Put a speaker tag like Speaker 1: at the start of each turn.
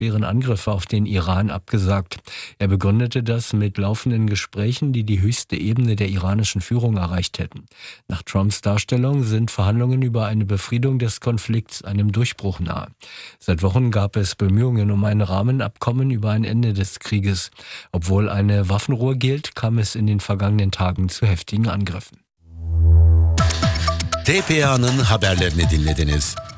Speaker 1: schweren Angriffe auf den Iran abgesagt. Er begründete das mit laufenden Gesprächen, die die höchste Ebene der iranischen Führung erreicht hätten. Nach Trumps Darstellung sind Verhandlungen über eine Befriedung des Konflikts einem Durchbruch nahe. Seit Wochen gab es Bemühungen um ein Rahmenabkommen über ein Ende des Krieges. Obwohl eine Waffenruhe gilt, kam es in den vergangenen Tagen zu heftigen Angriffen.
Speaker 2: TPA'nın haberlerini dinlediniz.